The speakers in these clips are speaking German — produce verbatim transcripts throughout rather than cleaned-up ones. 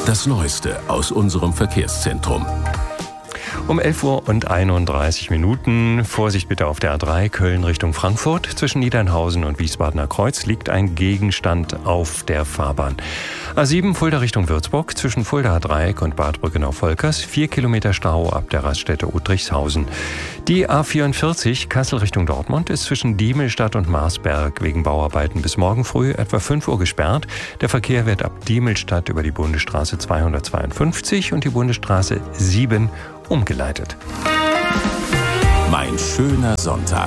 Das Neueste aus unserem Verkehrszentrum. Um elf Uhr und einunddreißig Minuten. Vorsicht bitte auf der A drei Köln Richtung Frankfurt. Zwischen Niedernhausen und Wiesbadener Kreuz liegt ein Gegenstand auf der Fahrbahn. A sieben Fulda Richtung Würzburg. Zwischen Fuldaer Dreieck und Bad Brückenau-Volkers. Vier Kilometer Stau ab der Raststätte Uttrichshausen. Die A vierundvierzig Kassel Richtung Dortmund ist zwischen Diemelstadt und Marsberg wegen Bauarbeiten bis morgen früh etwa fünf Uhr gesperrt. Der Verkehr wird ab Diemelstadt über die Bundesstraße zweihundertzweiundfünfzig und die Bundesstraße sieben umgeleitet. Mein schöner Sonntag.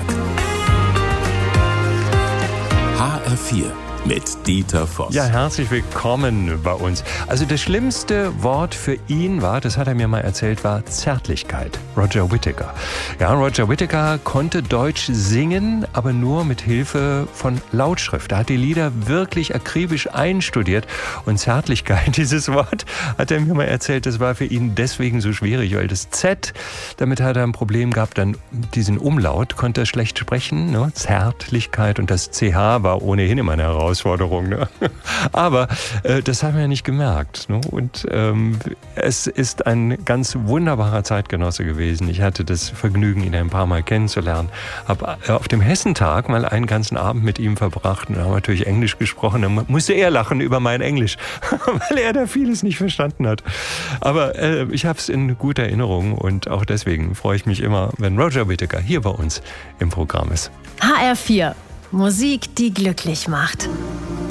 H R vier mit Dieter Voss. Ja, herzlich willkommen bei uns. Also das schlimmste Wort für ihn war, das hat er mir mal erzählt, war Zärtlichkeit. Roger Whittaker. Ja, Roger Whittaker konnte Deutsch singen, aber nur mit Hilfe von Lautschrift. Er hat die Lieder wirklich akribisch einstudiert. Und Zärtlichkeit, dieses Wort, hat er mir mal erzählt, das war für ihn deswegen so schwierig, weil das Z, damit hat er ein Problem gehabt, dann diesen Umlaut konnte er schlecht sprechen, ne? Zärtlichkeit, und das C H war ohnehin immer eine Herausforderung. Ne? Aber äh, das haben wir ja nicht gemerkt. Ne? Und ähm, es ist ein ganz wunderbarer Zeitgenosse gewesen. Ich hatte das Vergnügen, ihn ein paar Mal kennenzulernen. Habe äh, auf dem Hessentag mal einen ganzen Abend mit ihm verbracht und haben natürlich Englisch gesprochen. Dann musste er lachen über mein Englisch, weil er da vieles nicht verstanden hat. Aber äh, ich habe es in guter Erinnerung und auch deswegen freue ich mich immer, wenn Roger Whittaker hier bei uns im Programm ist. H R vier. Musik, die glücklich macht.